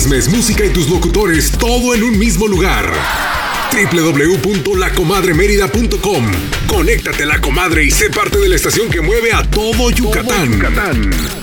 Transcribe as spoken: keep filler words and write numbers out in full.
chismes, música y tus locutores, todo en un mismo lugar. doble u doble u doble u punto la comadre mérida punto com. Conéctate, La Comadre, y sé parte de la estación que mueve a todo Yucatán. Todo Yucatán.